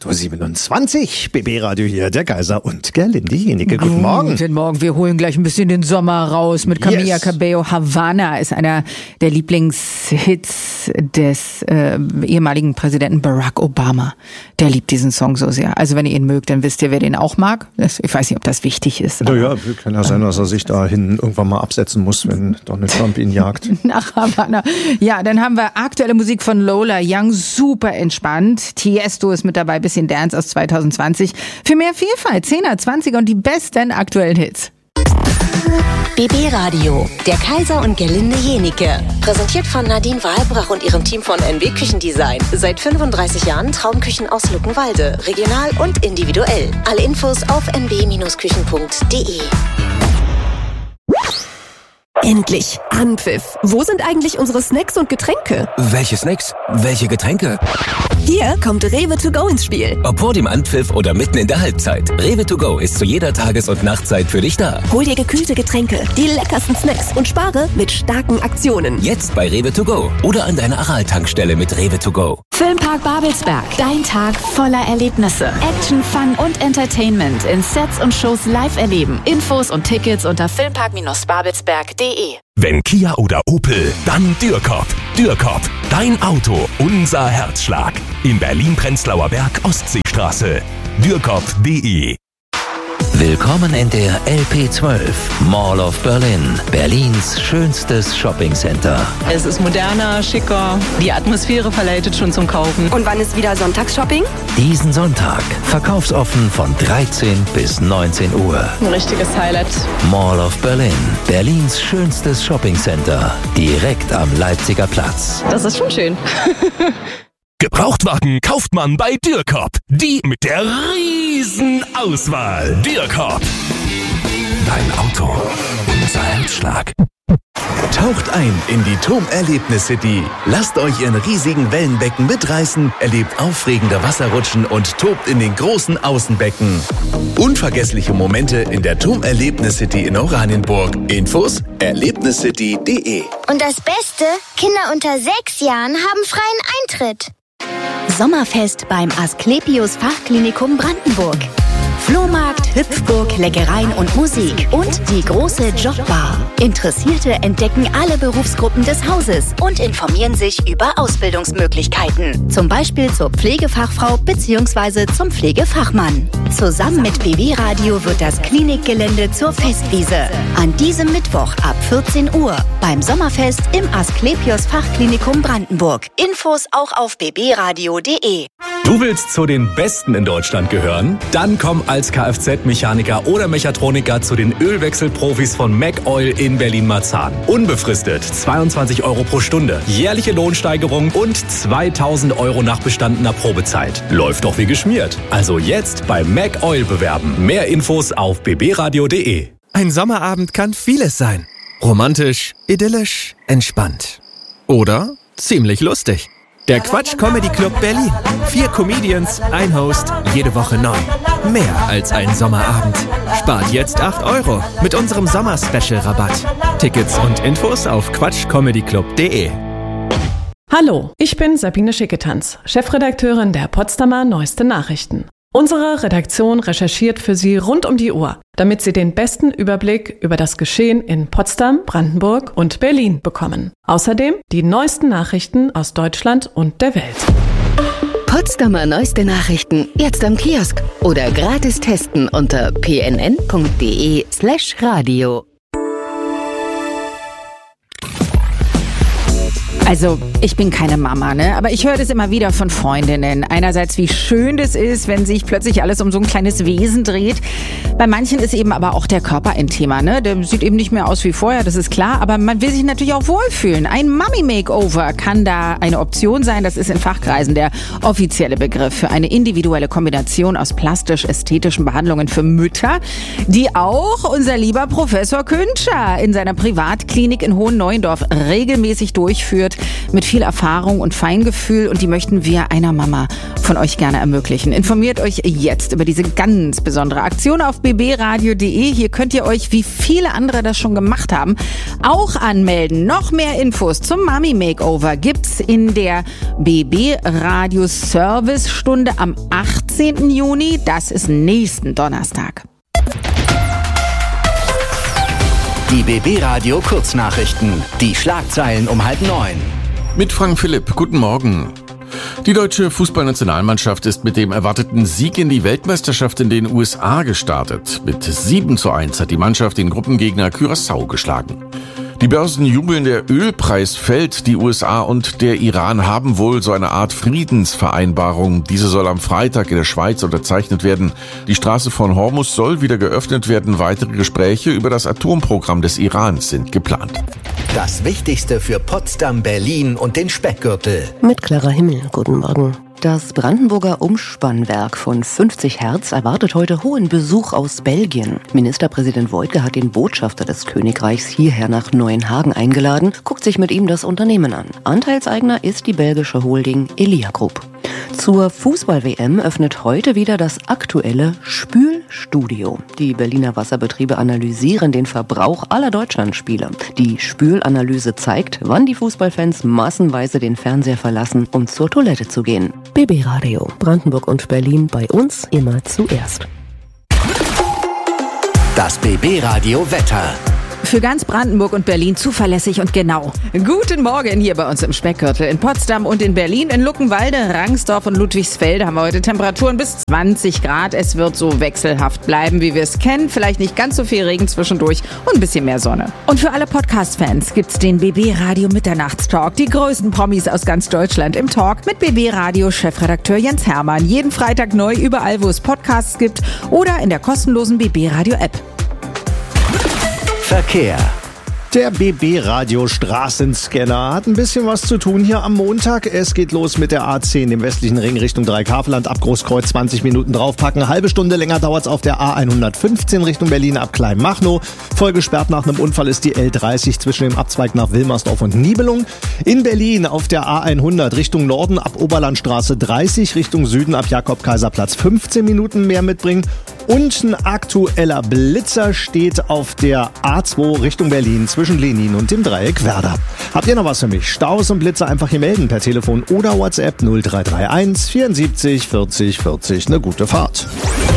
8.27 Uhr, BB-Radio hier, der Kaiser und Gerlinde Jenike. Guten Morgen. Guten Morgen, wir holen gleich ein bisschen den Sommer raus mit Camila Cabello. Havana ist einer der Lieblingshits des ehemaligen Präsidenten Barack Obama. Der liebt diesen Song so sehr. Also wenn ihr ihn mögt, dann wisst ihr, wer den auch mag. Ich weiß nicht, ob das wichtig ist. Naja, kann ja sein, dass er sich dahin irgendwann mal absetzen muss, wenn Donald Trump ihn jagt. Nach Havana. Ja, dann haben wir aktuelle Musik von Lola Young, super entspannt. Tiesto ist mit dabei, bisschen Dance aus 2020. Für mehr Vielfalt, 10er, 20er und die besten aktuellen Hits. BB Radio, der Kaiser und Gerlinde Jenike. Präsentiert von Nadine Wahlbrach und ihrem Team von NW Küchendesign. Seit 35 Jahren Traumküchen aus Luckenwalde. Regional und individuell. Alle Infos auf nw-küchen.de. Endlich! Anpfiff! Wo sind eigentlich unsere Snacks und Getränke? Welche Snacks? Welche Getränke? Hier kommt Rewe to go ins Spiel. Ob vor dem Anpfiff oder mitten in der Halbzeit. Rewe to go ist zu jeder Tages- und Nachtzeit für dich da. Hol dir gekühlte Getränke, die leckersten Snacks und spare mit starken Aktionen. Jetzt bei Rewe to go oder an deiner Aral-Tankstelle mit Rewe to go. Filmpark Babelsberg. Dein Tag voller Erlebnisse. Action, Fun und Entertainment in Sets und Shows live erleben. Infos und Tickets unter filmpark-babelsberg.de. Wenn Kia oder Opel, dann Dürkop. Dürkop, dein Auto, unser Herzschlag. In Berlin-Prenzlauer Berg, Ostseestraße. Dürkop.de. Willkommen in der LP12, Mall of Berlin, Berlins schönstes Shoppingcenter. Es ist moderner, schicker, die Atmosphäre verleitet schon zum Kaufen. Und wann ist wieder Sonntagsshopping? Diesen Sonntag, verkaufsoffen von 13 bis 19 Uhr. Ein richtiges Highlight. Mall of Berlin, Berlins schönstes Shoppingcenter, direkt am Leipziger Platz. Das ist schon schön. Gebrauchtwagen kauft man bei Dürkop. Die mit der riesen Auswahl. Dürkop. Dein Auto, unser Herzschlag. Taucht ein in die TUM-Erlebnis-City. Lasst euch in riesigen Wellenbecken mitreißen, erlebt aufregende Wasserrutschen und tobt in den großen Außenbecken. Unvergessliche Momente in der TUM-Erlebnis-City in Oranienburg. Infos erlebniscity.de. Und das Beste, Kinder unter 6 Jahren haben freien Eintritt. Sommerfest beim Asklepios Fachklinikum Brandenburg. Flohmarkt, Hüpfburg, Leckereien und Musik und die große Jobbar. Interessierte entdecken alle Berufsgruppen des Hauses und informieren sich über Ausbildungsmöglichkeiten. Zum Beispiel zur Pflegefachfrau bzw. zum Pflegefachmann. Zusammen mit BB Radio wird das Klinikgelände zur Festwiese. An diesem Mittwoch ab 14 Uhr beim Sommerfest im Asklepios Fachklinikum Brandenburg. Infos auch auf bbradio.de. Du willst zu den Besten in Deutschland gehören? Dann komm als Kfz-Mechaniker oder Mechatroniker zu den Ölwechselprofis von MacOil in Berlin-Marzahn. Unbefristet 22 € pro Stunde, jährliche Lohnsteigerung und 2.000 € nach bestandener Probezeit. Läuft doch wie geschmiert. Also jetzt bei MacOil bewerben. Mehr Infos auf bbradio.de. Ein Sommerabend kann vieles sein. Romantisch, idyllisch, entspannt. Oder ziemlich lustig. Der Quatsch Comedy Club Berlin. 4 Comedians, ein Host, jede Woche neu. Mehr als ein Sommerabend. Spart jetzt 8 € mit unserem Sommer-Special-Rabatt. Tickets und Infos auf quatschcomedyclub.de. Hallo, ich bin Sabine Schicketanz, Chefredakteurin der Potsdamer Neueste Nachrichten. Unsere Redaktion recherchiert für Sie rund um die Uhr, damit Sie den besten Überblick über das Geschehen in Potsdam, Brandenburg und Berlin bekommen. Außerdem die neuesten Nachrichten aus Deutschland und der Welt. Potsdamer Neueste Nachrichten jetzt am Kiosk oder gratis testen unter pnn.de/radio. Also, ich bin keine Mama, ne? Aber ich höre das immer wieder von Freundinnen. Einerseits, wie schön das ist, wenn sich plötzlich alles um so ein kleines Wesen dreht. Bei manchen ist eben aber auch der Körper ein Thema, ne? Der sieht eben nicht mehr aus wie vorher, das ist klar. Aber man will sich natürlich auch wohlfühlen. Ein Mummy-Makeover kann da eine Option sein. Das ist in Fachkreisen der offizielle Begriff für eine individuelle Kombination aus plastisch-ästhetischen Behandlungen für Mütter, die auch unser lieber Professor Küntscher in seiner Privatklinik in Hohenneuendorf regelmäßig durchführt. engagiert, mit viel Erfahrung und Feingefühl und die möchten wir einer Mama von euch gerne ermöglichen. Informiert euch jetzt über diese ganz besondere Aktion auf bbradio.de. Hier könnt ihr euch, wie viele andere das schon gemacht haben, auch anmelden. Noch mehr Infos zum Mami Makeover gibt's in der BB Radio Service Stunde am 18. Juni. Das ist nächsten Donnerstag. Die BB Radio Kurznachrichten. Die Schlagzeilen um 8:30. Mit Frank Philipp. Guten Morgen. Die deutsche Fußballnationalmannschaft ist mit dem erwarteten Sieg in die Weltmeisterschaft in den USA gestartet. Mit 7:1 hat die Mannschaft den Gruppengegner Curaçao geschlagen. Die Börsen jubeln, der Ölpreis fällt. Die USA und der Iran haben wohl so eine Art Friedensvereinbarung. Diese soll am Freitag in der Schweiz unterzeichnet werden. Die Straße von Hormuz soll wieder geöffnet werden. Weitere Gespräche über das Atomprogramm des Irans sind geplant. Das Wichtigste für Potsdam, Berlin und den Speckgürtel. Mit Clara Himmel, guten Morgen. Das Brandenburger Umspannwerk von 50 Hertz erwartet heute hohen Besuch aus Belgien. Ministerpräsident Woidke hat den Botschafter des Königreichs hierher nach Neuenhagen eingeladen, guckt sich mit ihm das Unternehmen an. Anteilseigner ist die belgische Holding Elia Group. Zur Fußball-WM öffnet heute wieder das aktuelle Spülstudio. Die Berliner Wasserbetriebe analysieren den Verbrauch aller Deutschlandspiele. Die Spülanalyse zeigt, wann die Fußballfans massenweise den Fernseher verlassen, um zur Toilette zu gehen. BB Radio, Brandenburg und Berlin, bei uns immer zuerst. Das BB Radio Wetter. Für ganz Brandenburg und Berlin zuverlässig und genau. Guten Morgen hier bei uns im Speckgürtel. In Potsdam und in Berlin, in Luckenwalde, Rangsdorf und Ludwigsfelde haben wir heute Temperaturen bis 20 Grad. Es wird so wechselhaft bleiben, wie wir es kennen. Vielleicht nicht ganz so viel Regen zwischendurch und ein bisschen mehr Sonne. Und für alle Podcast-Fans gibt's den BB Radio Mitternachtstalk. Die größten Promis aus ganz Deutschland im Talk mit BB Radio Chefredakteur Jens Hermann. Jeden Freitag neu überall, wo es Podcasts gibt oder in der kostenlosen BB Radio App. Verkehr. Der BB Radio Straßenscanner hat ein bisschen was zu tun hier am Montag. Es geht los mit der A10 im westlichen Ring Richtung Dreikaveland ab Großkreuz, 20 Minuten draufpacken. Eine halbe Stunde länger dauert's auf der A115 Richtung Berlin ab Kleinmachnow. Vollgesperrt nach einem Unfall ist die L30 zwischen dem Abzweig nach Wilmersdorf und Nibelung. In Berlin auf der A100 Richtung Norden ab Oberlandstraße 30, Richtung Süden ab Jakob-Kaiser-Platz 15 Minuten mehr mitbringen. Und ein aktueller Blitzer steht auf der A2 Richtung Berlin zwischen Lenin und dem Dreieck Werder. Habt ihr noch was für mich? Staus und Blitzer einfach hier melden per Telefon oder WhatsApp 0331 74 40 40. Eine gute Fahrt.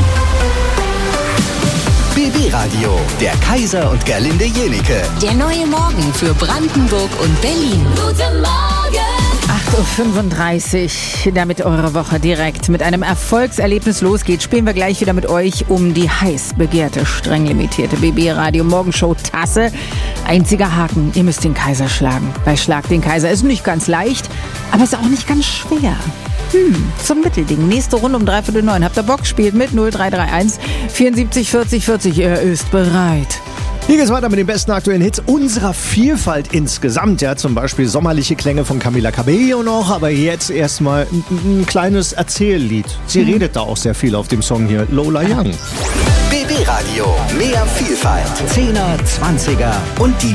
BB Radio, der Kaiser und Gerlinde Jenike. Der neue Morgen für Brandenburg und Berlin. Guten Morgen! 8:35 Uhr, damit eure Woche direkt mit einem Erfolgserlebnis losgeht, spielen wir gleich wieder mit euch um die heiß begehrte, streng limitierte BB Radio Morgenshow Tasse. Einziger Haken, ihr müsst den Kaiser schlagen. Bei Schlag den Kaiser ist nicht ganz leicht, aber ist auch nicht ganz schwer. Zum Mittelding. Nächste Runde um 8:45. Habt ihr Bock? Spielt mit 0331 74 40 40. Er ist bereit. Hier geht's weiter mit den besten aktuellen Hits unserer Vielfalt insgesamt. Ja, zum Beispiel sommerliche Klänge von Camila Cabello noch, aber jetzt erstmal ein kleines Erzähllied. Sie redet da auch sehr viel auf dem Song hier, Lola Young. BB Radio, mehr Vielfalt, 10er, 20er und die